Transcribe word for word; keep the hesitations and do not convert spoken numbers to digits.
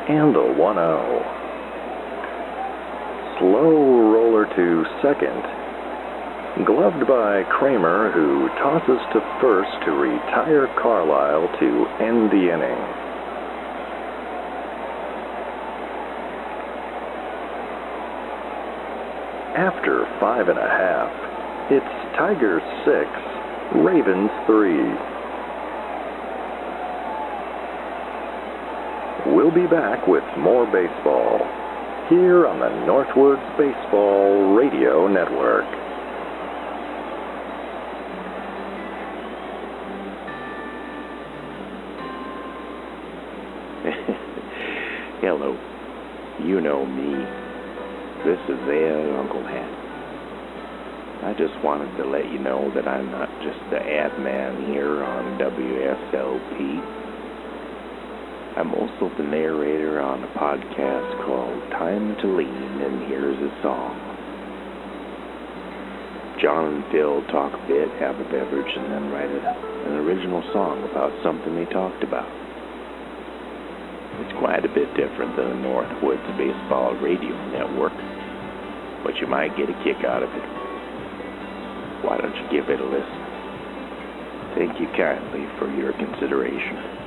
and the one oh. Slow roller to second. Gloved by Kramer, who tosses to first to retire Carlisle to end the inning. After five and a half, it's Tigers six, Ravens three. We'll be back with more baseball here on the Northwoods Baseball Radio Network. Hello. You know me. This is Ed, Uncle Hat. I just wanted to let you know that I'm not just the ad man here on W S L P. I'm also the narrator on a podcast called Time to Lean, and here's a song. John and Phil talk a bit, have a beverage, and then write an original song about something they talked about. It's quite a bit different than the Northwoods Baseball Radio Network, but you might get a kick out of it. Why don't you give it a listen? Thank you kindly for your consideration.